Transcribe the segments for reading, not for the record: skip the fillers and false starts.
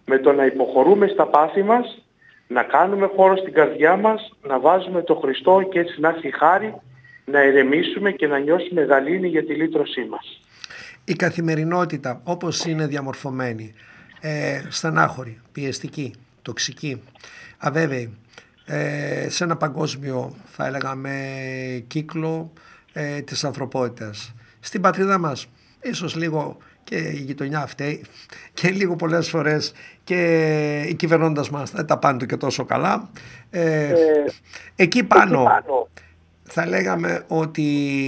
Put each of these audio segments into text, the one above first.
με το να υποχωρούμε στα πάθη μας, να κάνουμε χώρο στην καρδιά μας, να βάζουμε το Χριστό και έτσι να έρθει χάρη, να ηρεμήσουμε και να νιώσουμε γαλήνη για τη λύτρωσή μας. Η καθημερινότητα όπως είναι διαμορφωμένη, στενάχωρη, πιεστική, τοξική, αβέβαιη, σε ένα παγκόσμιο, θα έλεγα, με κύκλο της ανθρωπότητας. Στην πατρίδα μας ίσως λίγο και η γειτονιά φταίει και λίγο πολλές φορές και οι κυβερνώντας μας δεν τα πάνε και τόσο καλά. Εκεί πάνω θα λέγαμε ότι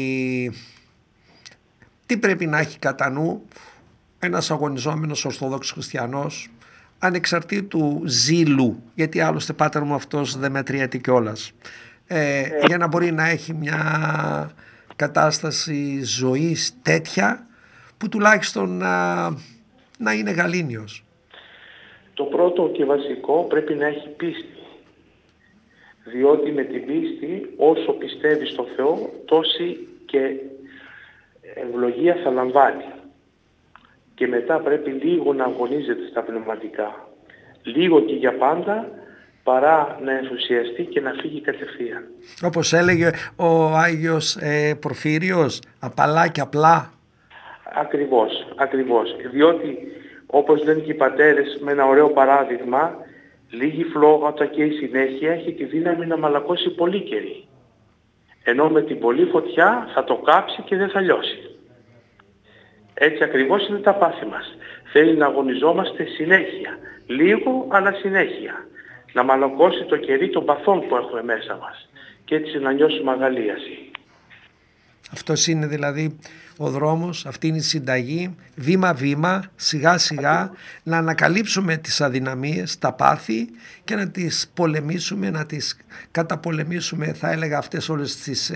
τι πρέπει να έχει κατά νου ένας αγωνιζόμενος Ορθόδοξος Χριστιανός ανεξαρτήτου ζήλου, γιατί άλλωστε πάτερ μου αυτός δεν μετριέται κιόλας, για να μπορεί να έχει μια κατάσταση ζωής τέτοια που τουλάχιστον να είναι γαλήνιος. Το πρώτο και βασικό, πρέπει να έχει πίστη. Διότι με την πίστη, όσο πιστεύει στο Θεό, τόση και ευλογία θα λαμβάνει. Και μετά πρέπει λίγο να αγωνίζεται στα πνευματικά. Λίγο και για πάντα, παρά να ενθουσιαστεί και να φύγει κατευθείαν. Όπως έλεγε ο Άγιος Πορφύριος, απαλά και απλά. Ακριβώς. Διότι, όπως λένε και οι πατέρες με ένα ωραίο παράδειγμα, λίγη φλόγα όταν καίει συνέχεια έχει τη δύναμη να μαλακώσει πολύ καιρή. Ενώ με την πολλή φωτιά θα το κάψει και δεν θα λιώσει. Έτσι ακριβώς είναι τα πάθη μας. Θέλει να αγωνιζόμαστε συνέχεια. Λίγο αλλά συνέχεια. Να μαλακώσει το κερί των παθών που έχουμε μέσα μας. Και έτσι να νιώσουμε αγαλίαση. Αυτός είναι δηλαδή ο δρόμος, αυτή είναι η συνταγή, βήμα-βήμα, σιγά-σιγά, να ανακαλύψουμε τις αδυναμίες, τα πάθη και να τις πολεμήσουμε, να τις καταπολεμήσουμε, θα έλεγα, αυτές όλες τις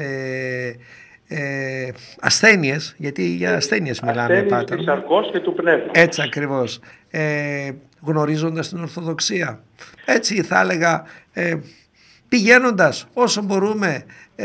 ασθένειες, γιατί για ασθένειες μιλάμε, Ασθένειες της σαρκός και του πνεύματος. Έτσι ακριβώς, γνωρίζοντας την Ορθοδοξία. Έτσι θα έλεγα, πηγαίνοντας όσο μπορούμε